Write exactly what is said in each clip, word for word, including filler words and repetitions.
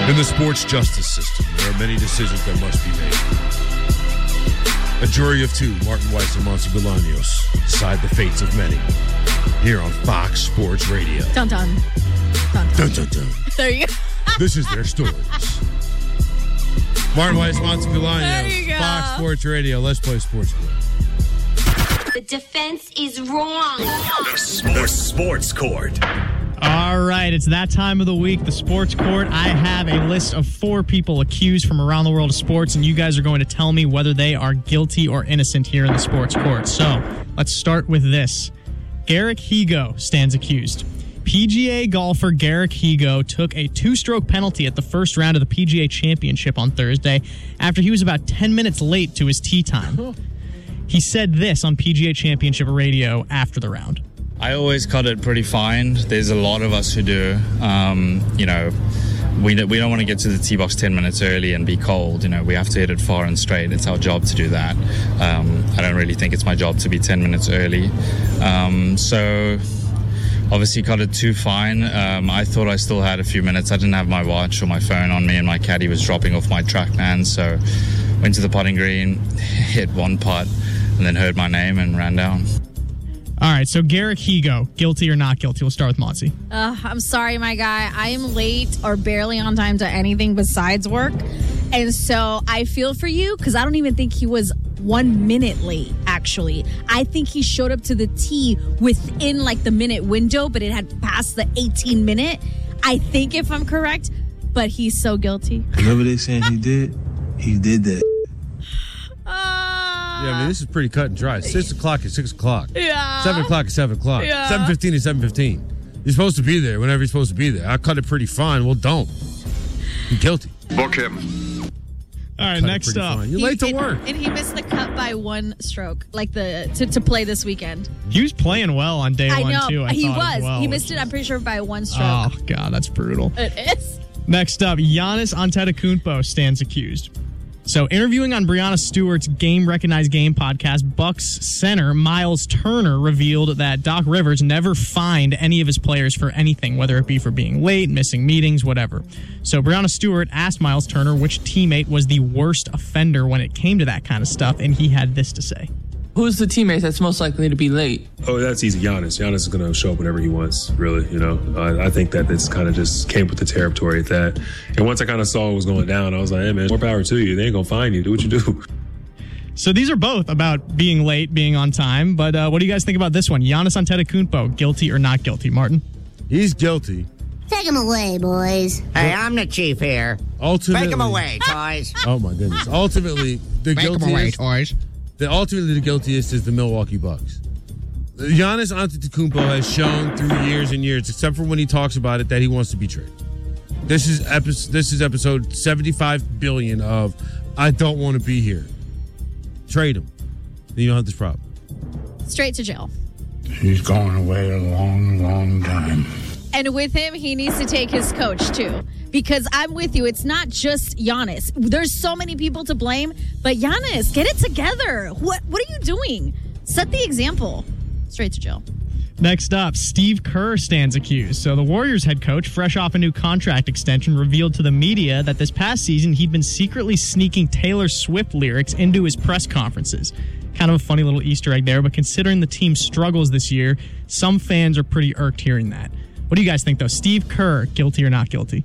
In the sports justice system, there are many decisions that must be made. A jury of two, Martin Weiss and Monty Bolaños, decide the fates of many. Here on Fox Sports Radio. Dun dun. Dun dun. Dun, dun, dun. There you go. This is their stories. Martin Weiss, Monty There you Bolaños, go. Fox Sports Radio. Let's play sports. The defense is wrong. The, the Sports Court. All right, it's that time of the week, the Sports Court. I have a list of four people accused from around the world of sports, and you guys are going to tell me whether they are guilty or innocent here in the Sports Court. So let's start with this. Garrick Higgo stands accused. P G A golfer Garrick Higgo took a two-stroke penalty at the first round of the P G A Championship on Thursday after he was about ten minutes late to his tee time. He said this on P G A Championship radio after the round. I always cut it pretty fine. There's a lot of us who do. Um, you know, we we don't want to get to the tee box ten minutes early and be cold. You know, we have to hit it far and straight. It's our job to do that. Um, I don't really think it's my job to be ten minutes early. Um, so obviously cut it too fine. Um, I thought I still had a few minutes. I didn't have my watch or my phone on me, and my caddy was dropping off my TrackMan. So went to the putting green, hit one putt, and then heard my name and ran down. All right, so Garrick Higgo, guilty or not guilty? We'll start with Monty. Uh, I'm sorry, my guy. I am late or barely on time to anything besides work. And so I feel for you because I don't even think he was one minute late, actually. I think he showed up to the tee within like the minute window, but it had passed the eighteen minute. I think, if I'm correct, but he's so guilty. Whatever they saying he did, he did that. Yeah, I mean, this is pretty cut and dry. Six o'clock is six o'clock. Yeah. Seven o'clock is seven o'clock. Yeah. Seven fifteen is seven fifteen. You're supposed to be there whenever you're supposed to be there. I cut it pretty fine. Well, don't. You're guilty. Book him. All right, Cut it next pretty up. fine. You're late to and, work. And he missed the cut by one stroke, like the to, to play this weekend. He was playing well on day I one, know. too. I he thought, was. as well, he which missed it, is- I'm pretty sure, by one stroke. Oh, God, that's brutal. It is. Next up, Giannis Antetokounmpo stands accused. So, interviewing on Breonna Stewart's Game Recognized Game podcast, Bucks center Miles Turner revealed that Doc Rivers never fined any of his players for anything, whether it be for being late, missing meetings, whatever. So, Breonna Stewart asked Miles Turner which teammate was the worst offender when it came to that kind of stuff, and he had this to say. Who's the teammate that's most likely to be late? Oh, that's easy. Giannis. Giannis is going to show up whenever he wants, really. You know, I, I think that this kind of just came with the territory at that. And once I kind of saw what was going down, I was like, hey, man, more power to you. They ain't going to find you. Do what you do. So these are both about being late, being on time. But uh, what do you guys think about this one? Giannis Antetokounmpo, guilty or not guilty? Martin? He's guilty. Take him away, boys. Hey, I'm the chief here. Ultimately, Take him away, toys. Oh, my goodness. Ultimately, the Take him guiltiest... away, toys. The ultimately the guiltiest is the Milwaukee Bucks. Giannis Antetokounmpo has shown through years and years, except for when he talks about it, that he wants to be traded. This is episode, this is episode seventy-five billion of I don't want to be here. Trade him. Then you don't have this problem. Straight to jail. He's gone away a long, long time. And with him, he needs to take his coach, too. Because I'm with you. It's not just Giannis. There's so many people to blame. But Giannis, get it together. What What are you doing? Set the example. Straight to jail. Next up, Steve Kerr stands accused. So the Warriors head coach, fresh off a new contract extension, revealed to the media that this past season he'd been secretly sneaking Taylor Swift lyrics into his press conferences. Kind of a funny little Easter egg there, but considering the team's struggles this year, some fans are pretty irked hearing that. What do you guys think, though? Steve Kerr, guilty or not guilty?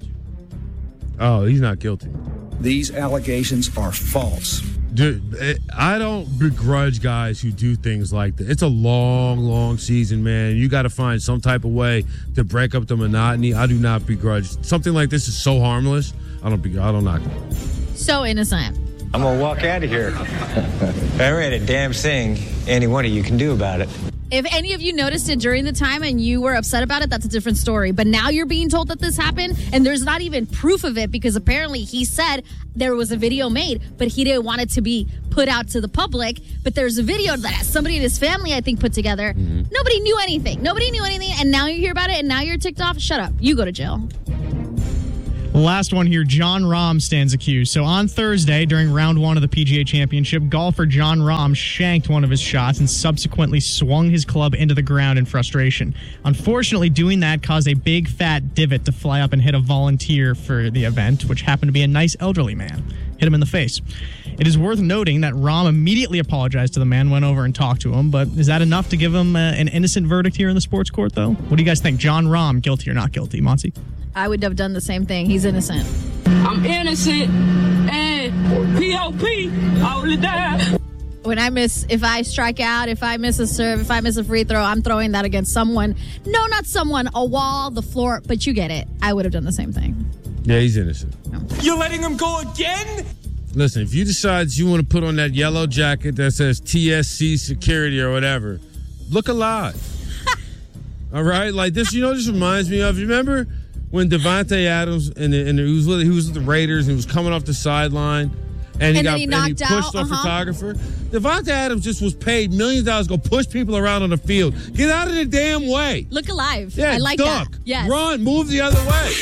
Oh, he's not guilty. These allegations are false. Dude, it, I don't begrudge guys who do things like that. It's a long, long season, man. You got to find some type of way to break up the monotony. I do not begrudge. Something like this is so harmless. I don't be. I don't knock it. So innocent. I'm going to walk out of here. There ain't a damn thing any one of you can do about it. If any of you noticed it during the time and you were upset about it, that's a different story. But now you're being told that this happened, and there's not even proof of it because apparently he said there was a video made, but he didn't want it to be put out to the public. But there's a video that somebody in his family, I think, put together. Mm-hmm. Nobody knew anything. Nobody knew anything, and now you hear about it, and now you're ticked off. Shut up. You go to jail. Last one here, John Rahm stands accused. So on Thursday, during round one of the P G A Championship, golfer John Rahm shanked one of his shots and subsequently swung his club into the ground in frustration. Unfortunately, doing that caused a big fat divot to fly up and hit a volunteer for the event, which happened to be a nice elderly man. Hit him in the face. It is worth noting that Rahm immediately apologized to the man, went over and talked to him, but is that enough to give him uh, an innocent verdict here in the sports court, though? What do you guys think? John Rahm, guilty or not guilty? Monty? I would have done the same thing. He's innocent. I'm innocent, and P O P all the time. When I miss, if I strike out, if I miss a serve, if I miss a free throw, I'm throwing that against someone. No, not someone, a wall, the floor, but you get it. I would have done the same thing. Yeah, he's innocent. No. You're letting him go again? Listen, if you decide you want to put on that yellow jacket that says T S C security or whatever, look alive. All right? Like this, you know what this reminds me of? You remember when Devontae Adams and, the, and the, he, was with, he was with the Raiders and he was coming off the sideline and he and got he, and he pushed out, a uh-huh. photographer? Devontae Adams just was paid millions of dollars to go push people around on the field. Get out of the damn way. Look alive. Yeah, I like duck. that. Yes. Run, move the other way.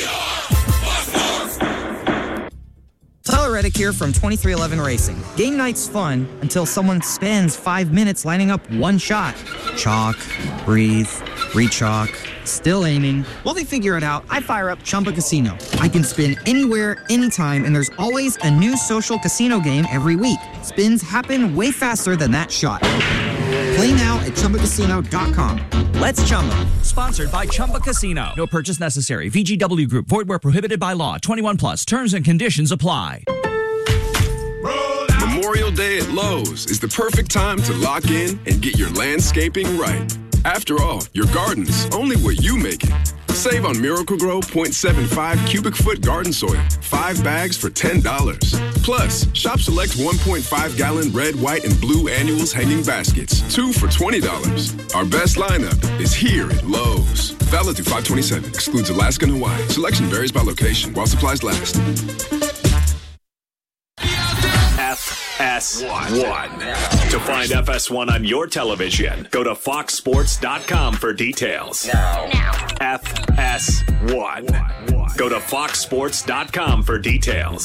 Tyler Reddick here from twenty-three eleven Racing. Game night's fun until someone spends five minutes lining up one shot. Chalk, breathe, re-chalk, still aiming. While they figure it out, I fire up Chumba Casino. I can spin anywhere, anytime, and there's always a new social casino game every week. Spins happen way faster than that shot. Play now at Chumba Casino dot com. Let's Chumba. Sponsored by Chumba Casino. No purchase necessary. V G W Group. Void where prohibited by law. twenty-one plus. Terms and conditions apply. Memorial Day at Lowe's is the perfect time to lock in and get your landscaping right. After all, your garden's only what you make it. Save on Miracle-Gro point seven five cubic foot garden soil. Five bags for ten dollars. Plus, shop select one point five gallon red, white, and blue annuals hanging baskets. Two for twenty dollars. Our best lineup is here at Lowe's. Valid through five twenty-seven. Excludes Alaska and Hawaii. Selection varies by location while supplies last. F S one. To find F S one on your television, go to fox sports dot com for details. Now. Now. F S one. Go to fox sports dot com for details.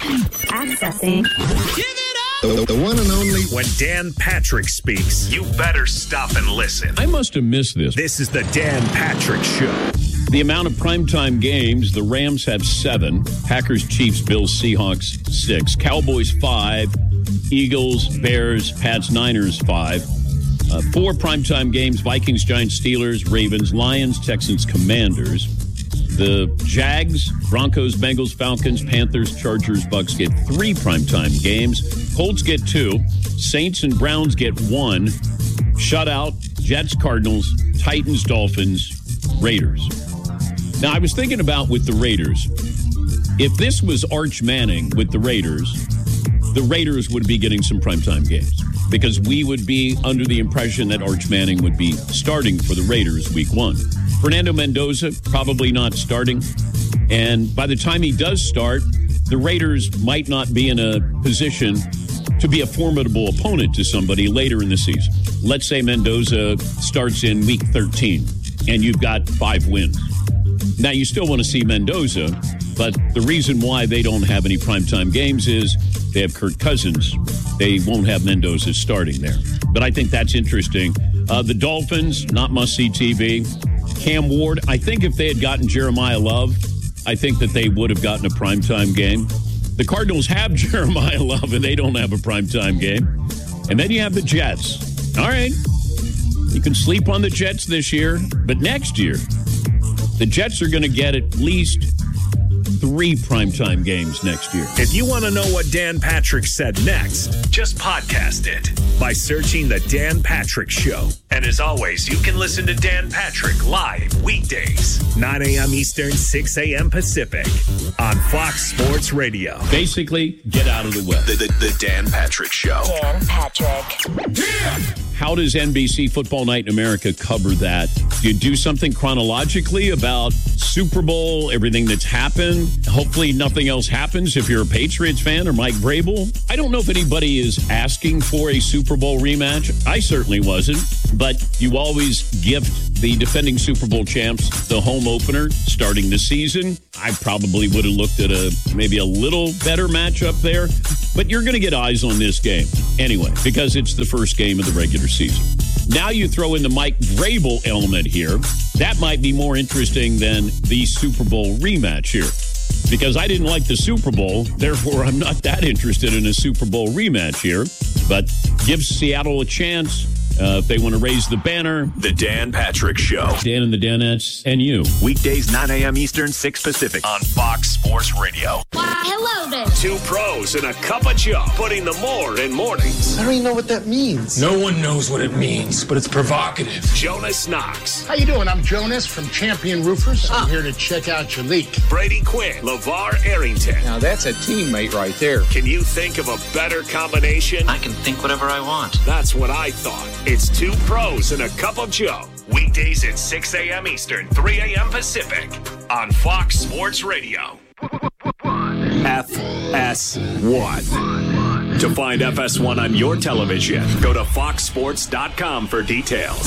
Accessing. Give it up! The, the one and only. When Dan Patrick speaks, you better stop and listen. I must have missed this. This is the Dan Patrick Show. The amount of primetime games, the Rams have seven, Packers, Chiefs, Bills, Seahawks, six, Cowboys, five, Eagles, Bears, Pats, Niners, five, uh, four primetime games, Vikings, Giants, Steelers, Ravens, Lions, Texans, Commanders, the Jags, Broncos, Bengals, Falcons, Panthers, Chargers, Bucks get three primetime games, Colts get two, Saints and Browns get one, shutout, Jets, Cardinals, Titans, Dolphins, Raiders. Now, I was thinking about with the Raiders, if this was Arch Manning with the Raiders, the Raiders would be getting some primetime games because we would be under the impression that Arch Manning would be starting for the Raiders week one. Fernando Mendoza, probably not starting. And by the time he does start, the Raiders might not be in a position to be a formidable opponent to somebody later in the season. Let's say Mendoza starts in week thirteen and you've got five wins. Now, you still want to see Mendoza, but the reason why they don't have any primetime games is they have Kirk Cousins. They won't have Mendoza starting there. But I think that's interesting. Uh, the Dolphins, not must-see T V. Cam Ward, I think if they had gotten Jeremiah Love, I think that they would have gotten a primetime game. The Cardinals have Jeremiah Love, and they don't have a primetime game. And then you have the Jets. All right. You can sleep on the Jets this year, but next year, the Jets are going to get at least three primetime games next year. If you want to know what Dan Patrick said next, just podcast it by searching The Dan Patrick Show. And as always, you can listen to Dan Patrick live weekdays, nine a.m. Eastern, six a.m. Pacific on Fox Sports Radio. Basically, get out of the way. The, the, the Dan Patrick Show. Dan Patrick. Yeah! How does N B C Football Night in America cover that? Do you do something chronologically about Super Bowl, everything that's happened? Hopefully nothing else happens if you're a Patriots fan or Mike Vrabel. I don't know if anybody is asking for a Super Bowl rematch. I certainly wasn't. But you always gift the defending Super Bowl champs, the home opener starting the season. I probably would have looked at a maybe a little better matchup there, but you're going to get eyes on this game anyway because it's the first game of the regular season. Now you throw in the Mike Vrabel element here. That might be more interesting than the Super Bowl rematch here. Because I didn't like the Super Bowl, therefore I'm not that interested in a Super Bowl rematch here. But gives Seattle a chance uh, if they want to raise the banner. The Dan Patrick Show. Dan and the Danettes and you. Weekdays, nine a.m. Eastern, six Pacific on Fox Sports Radio. Hello there. Two pros and a cup of Joe, putting the more in mornings. I don't even know what that means. No one knows what it means, but it's provocative. Jonas Knox. How you doing? I'm Jonas from Champion Roofers. I'm here to check out your leak. Brady Quinn. LeVar Arrington. Now that's a teammate right there. Can you think of a better combination? I can think whatever I want. That's what I thought. It's two pros and a cup of Joe. Weekdays at six a.m. Eastern, three a.m. Pacific on Fox Sports Radio. F S one. To find F S one on your television, go to fox sports dot com for details.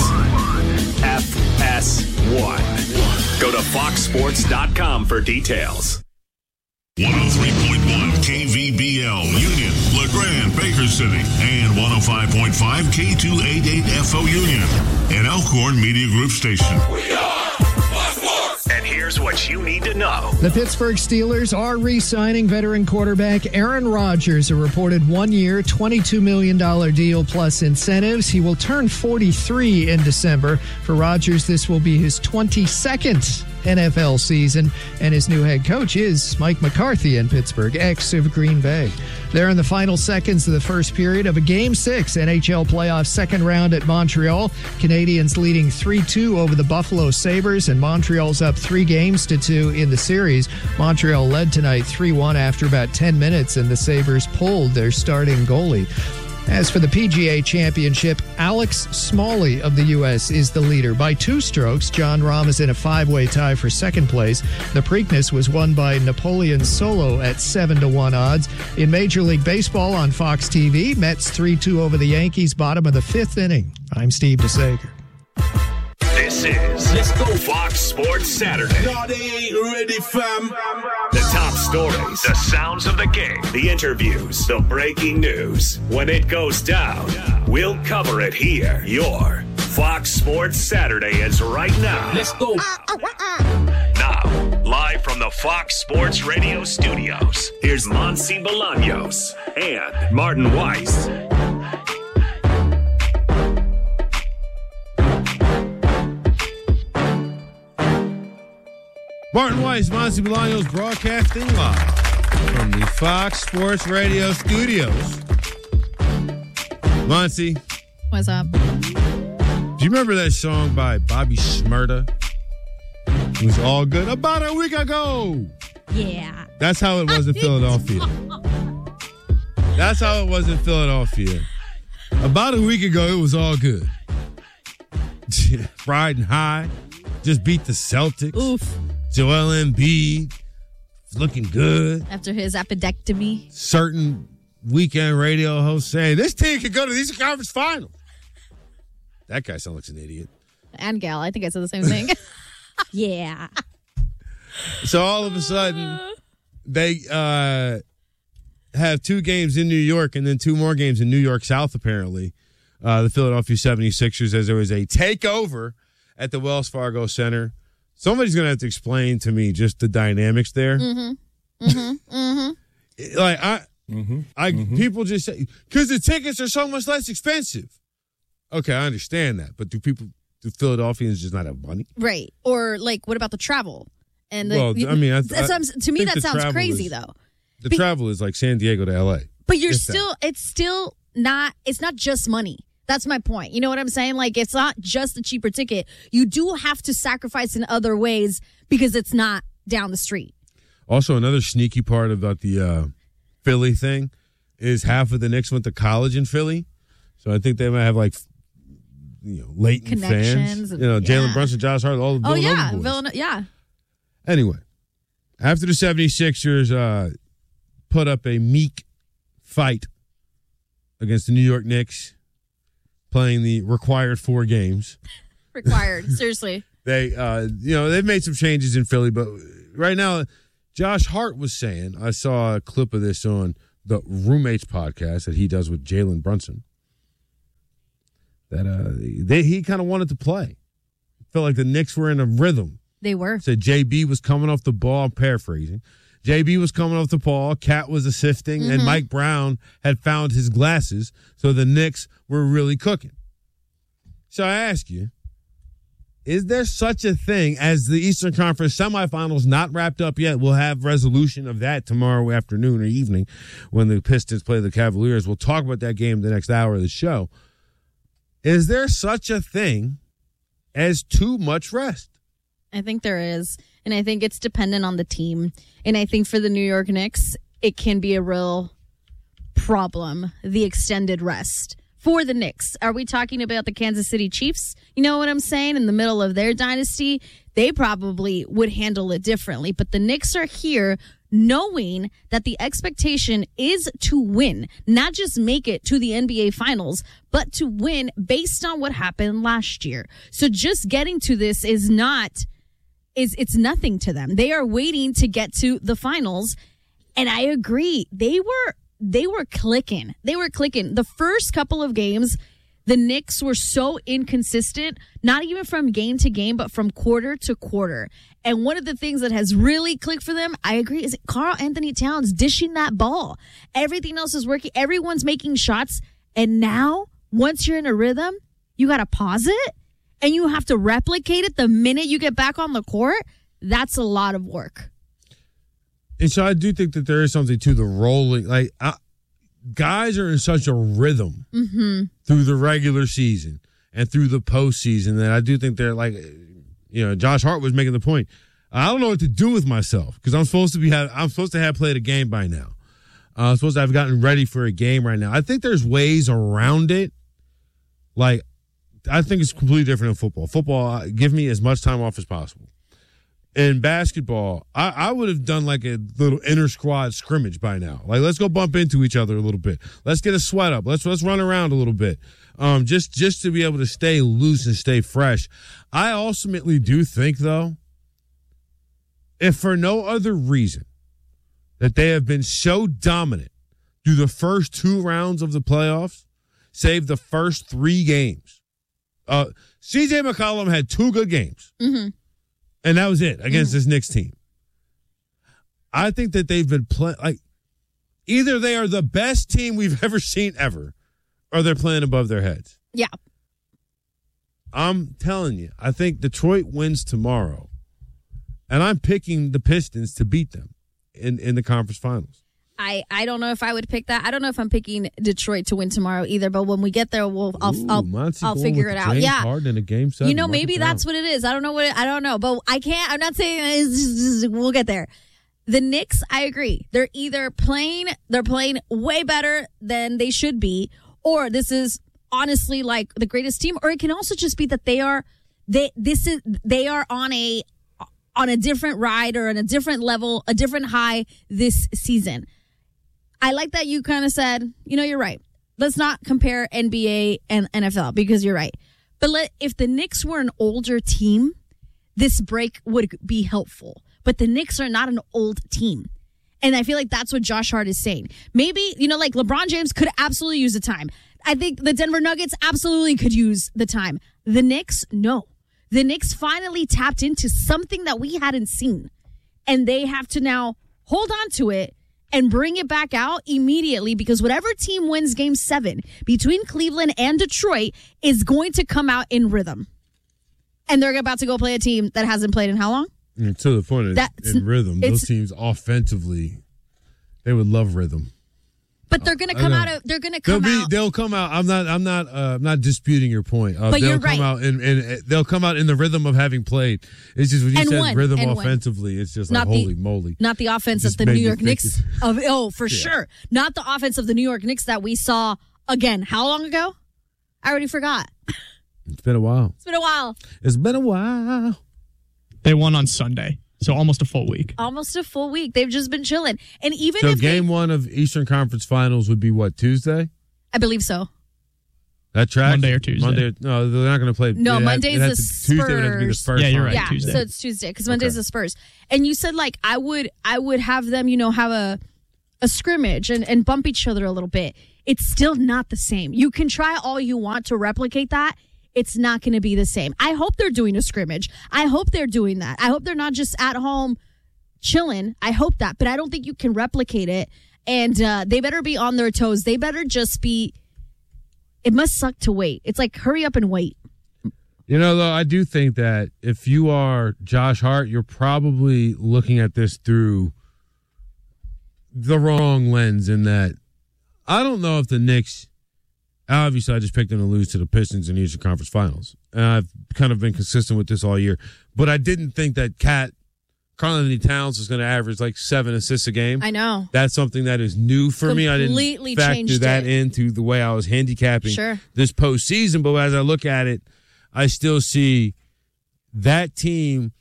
F S one. Go to fox sports dot com for details. one oh three point one K V B L, Union, LeGrand, Baker City, and one oh five point five K two eighty-eight F O Union, an Elkhorn Media Group station. We are Fox Sports! And here's what you need to know. The Pittsburgh Steelers are re-signing veteran quarterback Aaron Rodgers, a reported one-year, twenty-two million dollars deal plus incentives. He will turn forty-three in December. For Rodgers, this will be his twenty-second N F L season, and his new head coach is Mike McCarthy in Pittsburgh, ex of Green Bay. They're in the final seconds of the first period of a Game six N H L playoff second round at Montreal. Canadiens leading three two over the Buffalo Sabres, and Montreal's up three games to two in the series. Montreal led tonight three one after about ten minutes, and the Sabres pulled their starting goalie. As for the P G A Championship, Alex Smalley of the U S is the leader by two strokes. Jon Rahm is in a five-way tie for second place. The Preakness was won by Napoleon Solo at seven to one odds. In Major League Baseball on Fox T V, Mets three two over the Yankees, bottom of the fifth inning. I'm Steve DeSager. This is Let's Go Fox Sports Saturday. No, they ain't ready, fam. The top stories, the sounds of the game, the interviews, the breaking news. When it goes down, we'll cover it here. Your Fox Sports Saturday is right now. Let's go. Now, live from the Fox Sports Radio studios, here's Monsi Bolaños and Martin Weiss. Martin Weiss, Monsi Bolaños, broadcasting live from the Fox Sports Radio studios. Monsi. What's up? Do you remember that song by Bobby Shmurda? It was all good about a week ago. Yeah. That's how it was in Philadelphia. That's how it was in Philadelphia. About a week ago, it was all good. Riding high. Just beat the Celtics. Oof. Joel Embiid looking good. After his appendectomy. Certain weekend radio host saying, this team could go to the Eastern Conference Finals. That guy sounds like an idiot. And Gal, I think I said the same thing. Yeah. So all of a sudden, they uh, have two games in New York and then two more games in New York South, apparently. Uh, the Philadelphia seventy-sixers, as there was a takeover at the Wells Fargo Center. Somebody's going to have to explain to me just the dynamics there. Mm-hmm. Mm-hmm. Mm-hmm. Like, I, mm-hmm. I, mm-hmm. people just say, because the tickets are so much less expensive. Okay, I understand that. But do people, do Philadelphians just not have money? Right. Or, like, what about the travel? And the, well, I mean, I, that's, I, to me, that sounds crazy, is, though. The Be- travel is like San Diego to L A. But you're if still, that. it's still not, it's not just money. That's my point. You know what I'm saying? Like, it's not just a cheaper ticket. You do have to sacrifice in other ways because it's not down the street. Also, another sneaky part about the uh, Philly thing is half of the Knicks went to college in Philly. So I think they might have, like, you know, latent fans. You know, yeah. Jalen Brunson, Josh Hart, all the Oh, Villanova yeah. boys. Villanova, yeah. Anyway, after the seventy-sixers uh, put up a meek fight against the New York Knicks, playing the required four games, required. Seriously. They, uh, you know, they've made some changes in Philly, but right now, Josh Hart was saying, I saw a clip of this on the Roommates podcast that he does with Jalen Brunson, that uh, they, he kind of wanted to play. Felt like the Knicks were in a rhythm. They were. Said J B was coming off the ball. I'm paraphrasing. J B was coming off the ball. Cat was assisting, mm-hmm. and Mike Brown had found his glasses, so the Knicks were really cooking. So I ask you, is there such a thing as the Eastern Conference semifinals not wrapped up yet? We'll have resolution of that tomorrow afternoon or evening when the Pistons play the Cavaliers. We'll talk about that game the next hour of the show. Is there such a thing as too much rest? I think there is, and I think it's dependent on the team. And I think for the New York Knicks, it can be a real problem, the extended rest. For the Knicks, are we talking about the Kansas City Chiefs? You know what I'm saying? In the middle of their dynasty, they probably would handle it differently. But the Knicks are here knowing that the expectation is to win, not just make it to the N B A Finals, but to win based on what happened last year. So just getting to this is not, is it's nothing to them. They are waiting to get to the finals. And I agree. They were They were clicking. They were clicking. The first couple of games, the Knicks were so inconsistent, not even from game to game, but from quarter to quarter. And one of the things that has really clicked for them, I agree, is Karl Anthony Towns dishing that ball. Everything else is working. Everyone's making shots. And now, once you're in a rhythm, you got to pause it and you have to replicate it the minute you get back on the court. That's a lot of work. And so I do think that there is something to the rolling. Like, I, guys are in such a rhythm mm-hmm. through the regular season and through the postseason that I do think they're like, you know, Josh Hart was making the point. I don't know what to do with myself because I'm supposed to be have, I'm supposed to have played a game by now. Uh, I'm supposed to have gotten ready for a game right now. I think there's ways around it. Like, I think it's completely different in football. Football, give me as much time off as possible. In basketball, I, I would have done like a little inter squad scrimmage by now. Like, let's go bump into each other a little bit. Let's get a sweat up. Let's let's run around a little bit, um, just just to be able to stay loose and stay fresh. I ultimately do think, though, if for no other reason, that they have been so dominant through the first two rounds of the playoffs, save the first three games. Uh, C J McCollum had two good games. Mm-hmm. And that was it against mm-hmm. this Knicks team. I think that they've been playing, like, either they are the best team we've ever seen ever, or they're playing above their heads. Yeah. I'm telling you, I think Detroit wins tomorrow, and I'm picking the Pistons to beat them in, in the conference finals. I, I don't know if I would pick that. I don't know if I'm picking Detroit to win tomorrow either. But when we get there, we'll I'll Ooh, I'll, I'll figure it out. James Yeah, Harden in a game seven. You know, maybe that's what it is. I don't know what it, I don't know, but I can't. I'm not saying it's just, we'll get there. The Knicks, I agree. They're either playing they're playing way better than they should be, or this is honestly like the greatest team, or it can also just be that they are they this is they are on a on a different ride or on a different level, a different high this season. I like that you kind of said, you know, you're right. Let's not compare N B A and N F L because you're right. But let, if the Knicks were an older team, this break would be helpful. But the Knicks are not an old team. And I feel like that's what Josh Hart is saying. Maybe, you know, like LeBron James could absolutely use the time. I think the Denver Nuggets absolutely could use the time. The Knicks, no. The Knicks finally tapped into something that we hadn't seen. And they have to now hold on to it and bring it back out immediately because whatever team wins game seven between Cleveland and Detroit is going to come out in rhythm. And they're about to go play a team that hasn't played in how long? And to the point of in rhythm, those teams offensively, they would love rhythm. But they're going to come out of. They're going to come they'll be, out. They'll come out. I'm not. I'm not. Uh, I'm not disputing your point. Uh, but they'll you're come right. out and, and they'll come out in the rhythm of having played. It's just when you and said one, rhythm and offensively, one. It's just not like the, holy moly. Not the offense of the New York Knicks. Of oh, for yeah. sure. Not the offense of the New York Knicks that we saw again. How long ago? I already forgot. It's been a while. It's been a while. It's been a while. They won on Sunday. So almost a full week. Almost a full week. They've just been chilling. And even so if game they, one of Eastern Conference Finals would be what, Tuesday? I believe so. That track Monday or Tuesday. Monday. Or, no, they're not going to play. No, it Monday's had, it the to, Tuesday would have to be the Spurs. Spurs. Yeah, you're right. Yeah, Tuesday. so it's Tuesday because Monday's Okay. the Spurs. And you said like I would I would have them, you know, have a a scrimmage and, and bump each other a little bit. It's still not the same. You can try all you want to replicate that. It's not going to be the same. I hope they're doing a scrimmage. I hope they're doing that. I hope they're not just at home chilling. I hope that, but I don't think you can replicate it. And uh, they better be on their toes. They better just be. It must suck to wait. It's like hurry up and wait. You know, though, I do think that if you are Josh Hart, you're probably looking at this through the wrong lens in that I don't know if the Knicks, obviously I just picked them to lose to the Pistons in the Eastern Conference Finals. And I've kind of been consistent with this all year. But I didn't think that Cat, Karl-Anthony Towns was going to average like seven assists a game. I know. That's something that is new for me. I Completely didn't factor changed that it. into the way I was handicapping Sure. this postseason. But as I look at it, I still see that team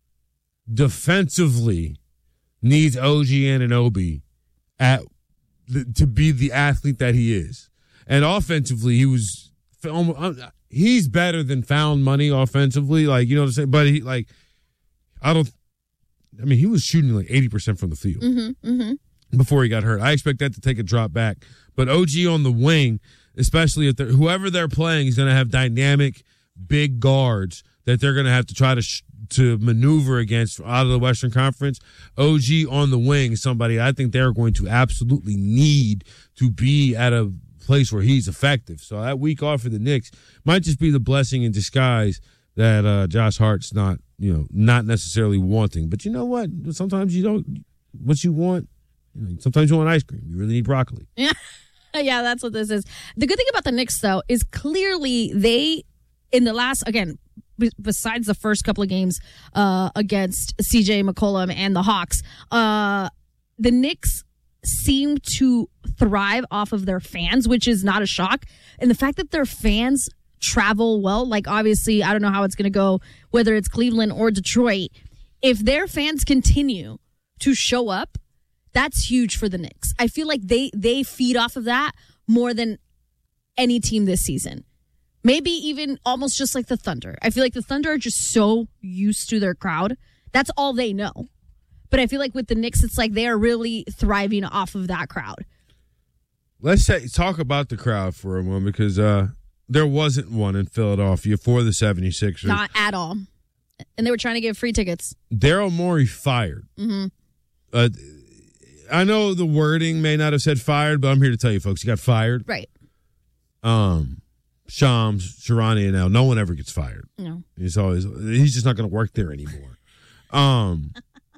defensively needs O G Anunoby at the, to be the athlete that he is, and offensively he was he's better than found money offensively. Like you know what I'm saying, but he like I don't. I mean, he was shooting like eighty percent from the field Mm-hmm, mm-hmm. before he got hurt. I expect that to take a drop back, but O G on the wing, especially if they're, whoever they're playing is going to have dynamic big guards that they're going to have to try to sh- to maneuver against out of the Western Conference. O G on the wing is somebody I think they're going to absolutely need to be at a place where he's effective. So that week off for the Knicks might just be the blessing in disguise that uh, Josh Hart's not, you know, not necessarily wanting. But you know what? Sometimes you don't. What you want, you know, sometimes you want ice cream. You really need broccoli. Yeah, yeah, that's what this is. The good thing about the Knicks, though, is clearly they, in the last, again, b- besides the first couple of games uh, against C J McCollum and the Hawks, uh, the Knicks seem to thrive off of their fans, which is not a shock. And the fact that their fans travel well, like obviously, I don't know how it's going to go, whether it's Cleveland or Detroit. If their fans continue to show up, that's huge for the Knicks. I feel like they they feed off of that more than any team this season. Maybe even almost just like the Thunder. I feel like the Thunder are just so used to their crowd. That's all they know. But I feel like with the Knicks, it's like they are really thriving off of that crowd. Let's say, talk about the crowd for a moment because uh, there wasn't one in Philadelphia for the seventy-sixers. Not at all. And they were trying to give free tickets. Daryl Morey fired. Mm-hmm. Uh, I know the wording may not have said fired, but I'm here to tell you, folks, he got fired. Right. Um, Shams, Sharani, and now no one ever gets fired. No. He's always he's just not going to work there anymore. Um,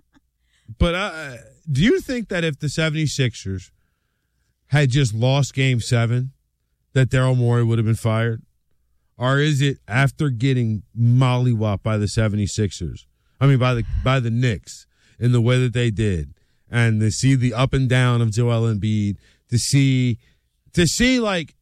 but uh, do you think that if the seventy-sixers had just lost Game Seven, that Daryl Morey would have been fired, or is it after getting mollywopped by the seventy-sixers? I mean, by the by the Knicks in the way that they did, and to see the up and down of Joel Embiid, to see to see like.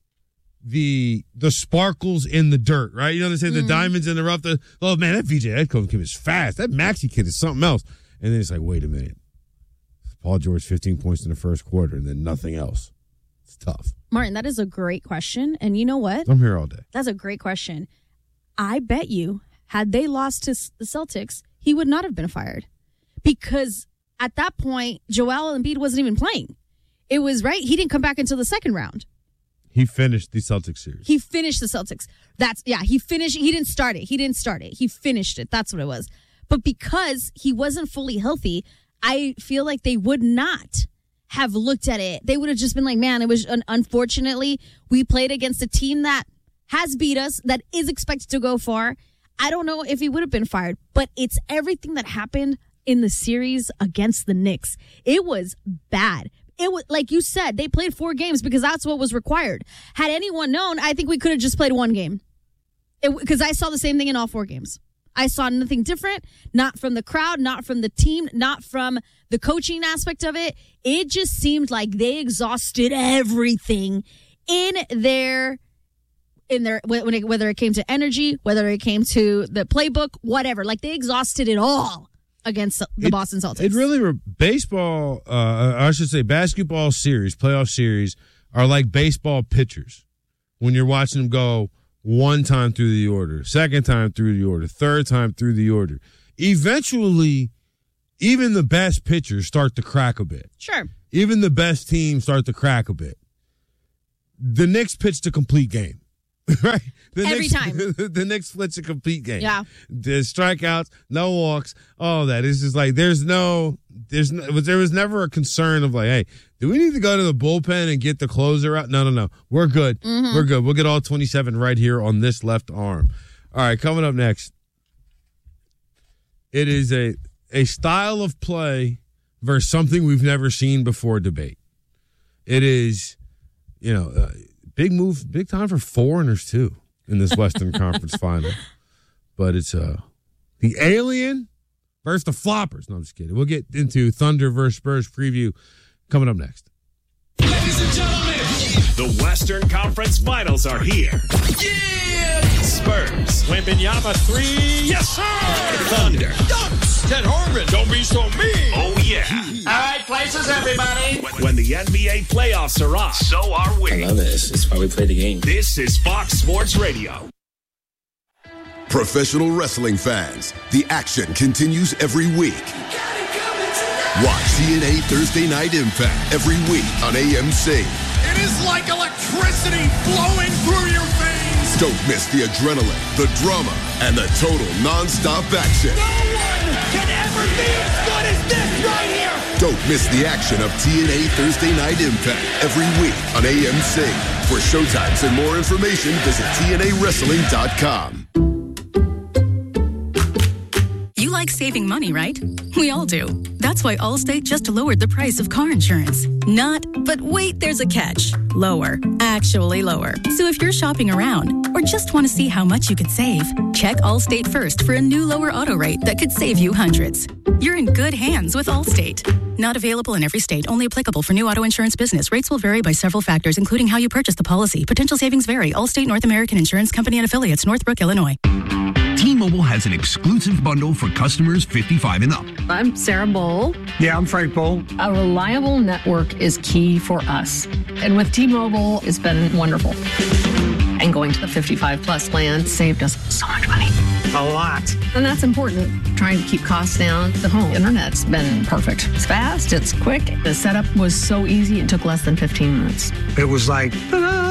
the the sparkles in the dirt, right? You know what I'm saying? Mm-hmm. The diamonds in the rough. The, oh, man, that V J Edcombs kid is fast. That Maxey kid is something else. And then it's like, wait a minute. Paul George, fifteen points in the first quarter, and then nothing else. It's tough. Martin, that is a great question. And you know what? I'm here all day. That's a great question. I bet you, had they lost to the Celtics, he would not have been fired. Because at that point, Joel Embiid wasn't even playing. It was, right? He didn't come back until the second round. He finished the Celtics series. He finished the Celtics. That's, yeah, he finished. He didn't start it. He didn't start it. He finished it. That's what it was. But because he wasn't fully healthy, I feel like they would not have looked at it. They would have just been like, man, it was, un- unfortunately, we played against a team that has beat us, that is expected to go far. I don't know if he would have been fired, but it's everything that happened in the series against the Knicks. It was bad. It was, like you said, they played four games because that's what was required. Had anyone known, I think we could have just played one game. Because I saw the same thing in all four games. I saw nothing different, not from the crowd, not from the team, not from the coaching aspect of it. It just seemed like they exhausted everything in their, in their when it, whether it came to energy, whether it came to the playbook, whatever. Like they exhausted it all against the it, Boston Celtics. It really, re- baseball, uh, I should say basketball series, playoff series, are like baseball pitchers. when you're watching them go one time through the order, second time through the order, third time through the order. Eventually, even the best pitchers start to crack a bit. Sure. Even the best teams start to crack a bit. The Knicks pitched a complete game. Right? The Every Knicks, time. The Knicks flits a complete game. Yeah. There's strikeouts, no walks, all that. It's just like there's no, there's no, there was never a concern of like, hey, do we need to go to the bullpen and get the closer out? No, no, no. We're good. Mm-hmm. We're good. We'll get all twenty-seven right here on this left arm. All right, coming up next. It is a a style of play versus something we've never seen before debate. It is, you know, uh, big move, big time for foreigners too in this Western Conference Final. But it's uh the Alien versus the Floppers. No, I'm just kidding. We'll get into Thunder versus Spurs preview coming up next. Ladies and gentlemen, the Western Conference Finals are here. Yeah! Spurs. Wembanyama three. Yes, sir. Thunder. Dunks. Ted Harmon. Don't be so mean. Oh, yeah. All right, places, everybody. When, when the N B A playoffs are on, so are we. I love this. It's why we play the game. This is Fox Sports Radio. Professional wrestling fans, the action continues every week. Watch T N A Thursday Night Impact every week on A M C. It is like electricity flowing through your veins. Don't miss the adrenaline, the drama, and the total non-stop action. No one can ever be as good as this right here. Don't miss the action of T N A Thursday Night Impact every week on A M C. For showtimes and more information, visit T N A wrestling dot com. You like saving money, right? We all do. That's why Allstate just lowered the price of car insurance. Not, but wait, there's a catch. Lower. Actually lower. So if you're shopping around or just want to see how much you could save, check Allstate first for a new lower auto rate that could save you hundreds. You're in good hands with Allstate. Not available in every state. Only applicable for new auto insurance business. Rates will vary by several factors, including how you purchase the policy. Potential savings vary. Allstate North American Insurance Company and Affiliates, Northbrook, Illinois. T-Mobile has an exclusive bundle for customers fifty-five and up. I'm Sarah Bowl. Yeah, I'm Frank Bowl. A reliable network is key for us. And with T-Mobile, it's been wonderful. And going to the fifty-five plus plan saved us so much money. A lot. And that's important. Trying to keep costs down. The home internet's been perfect. It's fast, it's quick. The setup was so easy, it took less than fifteen minutes. It was like, ta-da!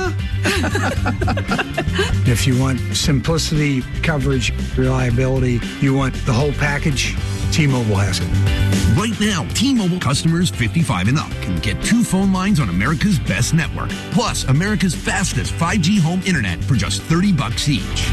If you want simplicity, coverage, reliability, you want the whole package, T-Mobile has it. Right now, T-Mobile customers fifty-five and up can get two phone lines on America's best network, plus America's fastest five G home internet for just thirty bucks each.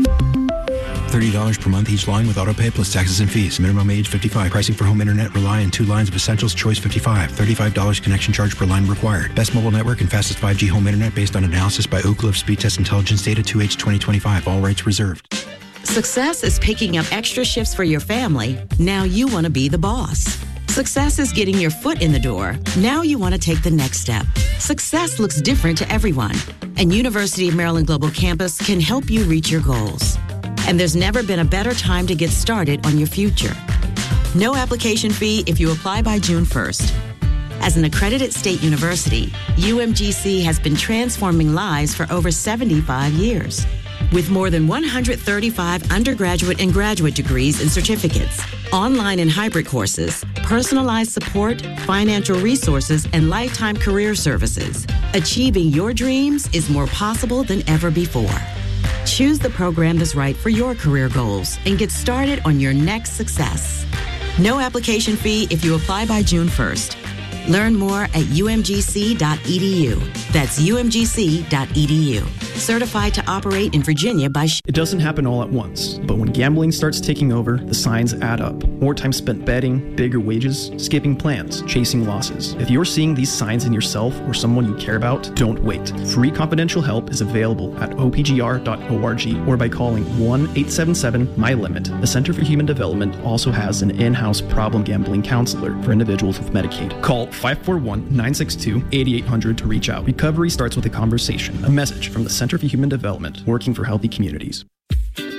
thirty dollars per month each line with autopay plus taxes and fees. Minimum age fifty-five. Pricing for home internet rely on two lines of Essentials Choice fifty-five. thirty-five dollars connection charge per line required. Best mobile network and fastest five G home internet based on analysis by Ookla of Speed Test Intelligence Data two H twenty twenty-five. All rights reserved. Success is picking up extra shifts for your family. Now you want to be the boss. Success is getting your foot in the door. Now you want to take the next step. Success looks different to everyone, and University of Maryland Global Campus can help you reach your goals. And there's never been a better time to get started on your future. No application fee if you apply by June first. As an accredited state university, U M G C has been transforming lives for over seventy-five years. With more than one hundred thirty-five undergraduate and graduate degrees and certificates, online and hybrid courses, personalized support, financial resources, and lifetime career services, achieving your dreams is more possible than ever before. Choose the program that's right for your career goals and get started on your next success. No application fee if you apply by June first. Learn more at U M G C dot E D U. That's U M G C dot E D U. Certified to operate in Virginia by... Sh- it doesn't happen all at once, but when gambling starts taking over, the signs add up. More time spent betting, bigger wages, skipping plans, chasing losses. If you're seeing these signs in yourself or someone you care about, don't wait. Free confidential help is available at O P G R dot org or by calling one eight seven seven M Y LIMIT. The Center for Human Development also has an in-house problem gambling counselor for individuals with Medicaid. Call five four one, nine six two, eight eight hundred to reach out. Recovery starts with a conversation. A message from the Center for Human Development, working for healthy communities.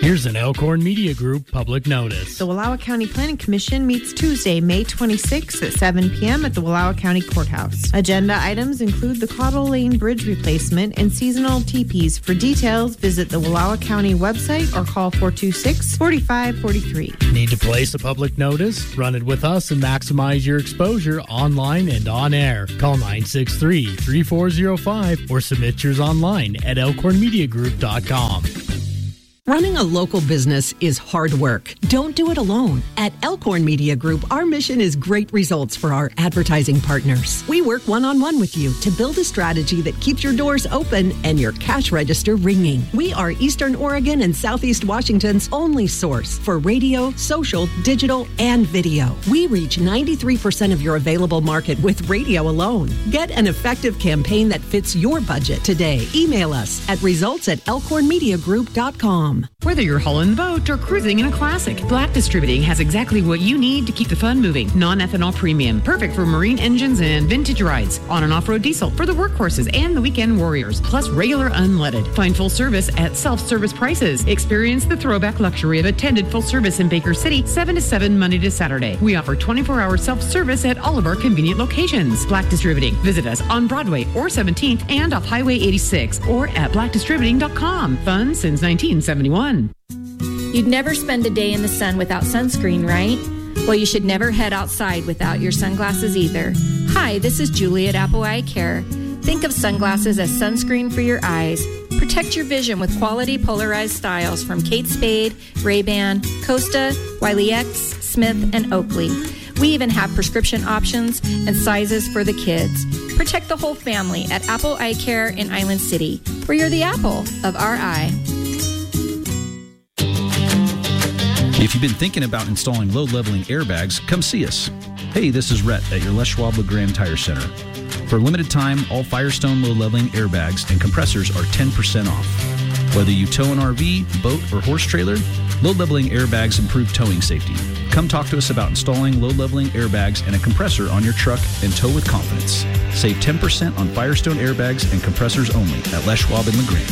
Here's an Elkhorn Media Group public notice. The Wallowa County Planning Commission meets Tuesday, May twenty-sixth at seven p.m. at the Wallowa County Courthouse. Agenda items include the Caudle Lane Bridge replacement and seasonal teepees. For details, visit the Wallowa County website or call four two six, four five four three. Need to place a public notice? Run it with us and maximize your exposure online and on air. Call nine six three, three four zero five or submit yours online at elkhorn media group dot com. Running a local business is hard work. Don't do it alone. At Elkhorn Media Group, our mission is great results for our advertising partners. We work one-on-one with you to build a strategy that keeps your doors open and your cash register ringing. We are Eastern Oregon and Southeast Washington's only source for radio, social, digital, and video. We reach ninety-three percent of your available market with radio alone. Get an effective campaign that fits your budget today. Email us at results at elkhorn media group dot com. Whether you're hauling the boat or cruising in a classic, Black Distributing has exactly what you need to keep the fun moving. Non-ethanol premium, perfect for marine engines and vintage rides. On and off-road diesel for the workhorses and the weekend warriors, plus regular unleaded. Find full service at self-service prices. Experience the throwback luxury of attended full service in Baker City, seven to seven Monday to Saturday. We offer twenty-four hour self-service at all of our convenient locations. Black Distributing. Visit us on Broadway or seventeenth and off Highway eighty-six or at black distributing dot com. Fun since nineteen seventy-one. You'd never spend a day in the sun without sunscreen, right? Well, you should never head outside without your sunglasses either. Hi, this is Julie at Apple Eye Care. Think of sunglasses as sunscreen for your eyes. Protect your vision with quality polarized styles from Kate Spade, Ray-Ban, Costa, Wiley X, Smith, and Oakley. We even have prescription options and sizes for the kids. Protect the whole family at Apple Eye Care in Island City, where you're the apple of our eye. If you've been thinking about installing load-leveling airbags, come see us. Hey, this is Rhett at your Les Schwab LeGrand Tire Center. For a limited time, all Firestone load-leveling airbags and compressors are ten percent off. Whether you tow an R V, boat, or horse trailer, load-leveling airbags improve towing safety. Come talk to us about installing load-leveling airbags and a compressor on your truck and tow with confidence. Save ten percent on Firestone airbags and compressors only at Les Schwab and LeGrand.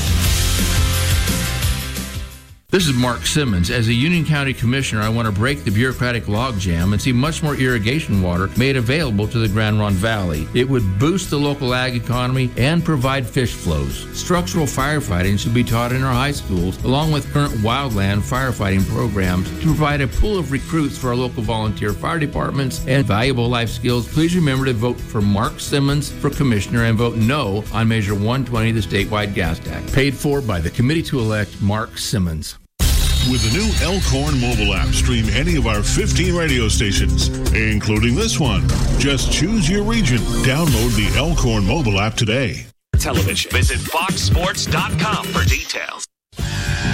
This is Mark Simmons. As a Union County Commissioner, I want to break the bureaucratic logjam and see much more irrigation water made available to the Grand Ronde Valley. It would boost the local ag economy and provide fish flows. Structural firefighting should be taught in our high schools, along with current wildland firefighting programs to provide a pool of recruits for our local volunteer fire departments and valuable life skills. Please remember to vote for Mark Simmons for Commissioner and vote no on Measure one twenty, the statewide gas tax. Paid for by the committee to elect Mark Simmons. With the new Elkhorn mobile app, stream any of our fifteen radio stations, including this one. Just choose your region. Download the Elkhorn mobile app today. Television. Visit fox sports dot com for details.